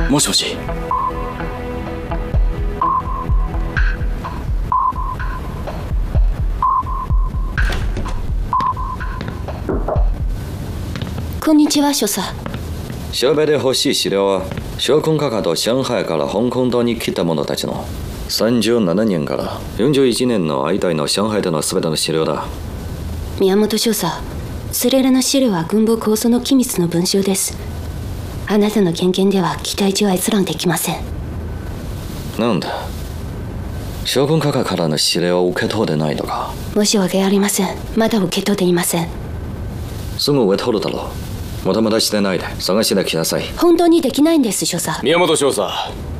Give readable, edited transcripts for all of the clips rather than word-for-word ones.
もしもし。 こんにちは、所佐。 調べてほしい資料は将軍閣下と上海から香港島に来た者たちの37年から41年の間の上海での全ての資料だ。 宮本少佐、それらの資料は軍部構想の機密の文書です。あなたの見解では期待値は閲覧できません。 なんだ、将軍閣下からの指令を受け取ってないのか。 申し訳ありません。まだ受け取っていません。 すぐ受け取るだろう。もたもたしてないで探してきなさい。 本当にできないんです、所佐。 宮本少佐。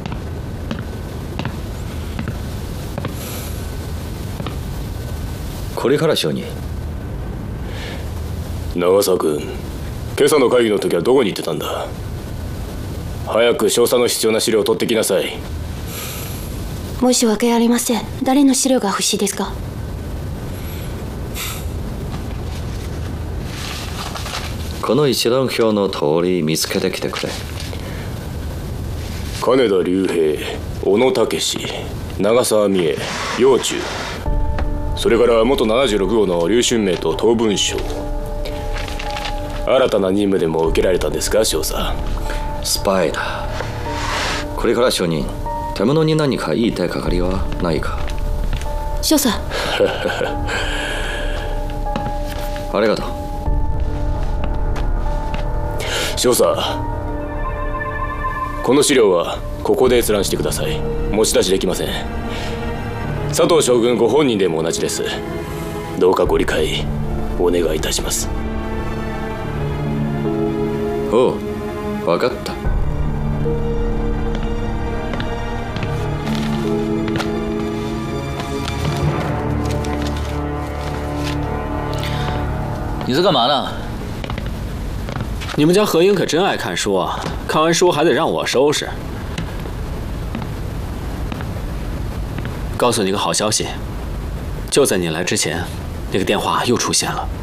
これから証人。 長澤君、今朝の会議の時はどこに行ってたんだ。早く少佐の必要な資料を取ってきなさい。 申し訳ありません。誰の資料が欲しいですか？ この一覧表の通り見つけてきてくれ。 金田龍平、小野武史、長澤美恵、楊中、それから元76号の劉春明と東文省。新たな任務でも受けられたんですか、少佐。 スパイだ。これから証人、手物に何かいい手がかりはないか。 少佐。 ありがとう。 少佐、この資料はここで閲覧してください。持ち出しできません。佐藤将軍ご本人でも同じです。どうかご理解お願いいたします。 おう、分かった。 你在干嘛呢？ 你们家何英可真爱看书啊！看完书还得让我收拾。告诉你个好消息，就在你来之前，那个电话又出现了。